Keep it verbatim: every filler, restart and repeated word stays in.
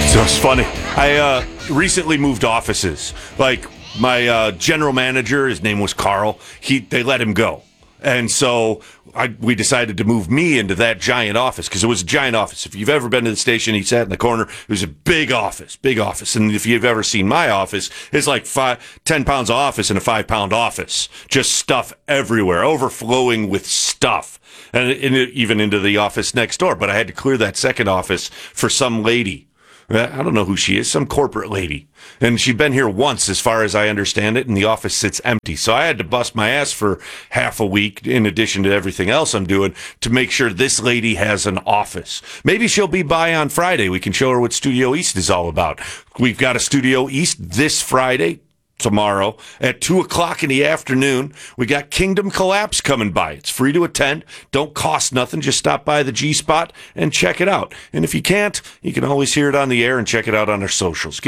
So it's funny. I uh, recently moved offices. Like my uh, general manager, his name was Carl. He they let him go, and so I, we decided to move me into that giant office because it was a giant office. If you've ever been to the station, he sat in the corner. It was a big office, big office. And if you've ever seen my office, it's like five, ten pounds of office in a five pound office. Just stuff everywhere, overflowing with stuff, and, and even into the office next door. But I had to clear that second office for some lady. I don't know who she is, some corporate lady. And she'd been here once, as far as I understand it, and the office sits empty. So I had to bust my ass for half a week, in addition to everything else I'm doing, to make sure this lady has an office. Maybe she'll be by on Friday. We can show her what Studio East is all about. We've got a Studio East this Friday, tomorrow at two o'clock in the afternoon. We got Kingdom Collapse coming by. It's free to attend. Don't cost nothing. Just stop by the G-Spot and check it out. And if you can't, you can always hear it on the air and check it out on our socials. Get